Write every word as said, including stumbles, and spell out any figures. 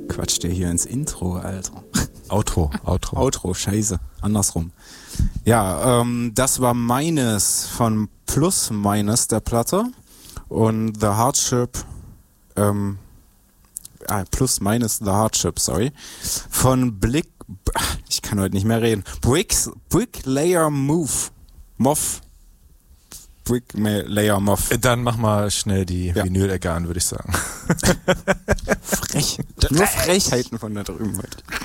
quatscht der hier ins Intro, Alter. Outro, Outro. Outro, scheiße, andersrum. Ja, ähm, das war Meines von Plus Minus der Platte und The Hardship, ähm, ah, Plus Minus The Hardship, sorry, von Blick, ich kann heute nicht mehr reden, Bricks, Bricklayer Move, Moff, Bricklayer Moff. Dann mach mal schnell die Ja. Vinyl-Ecke an, würde ich sagen. Frech, nur Frechheiten von da drüben heute.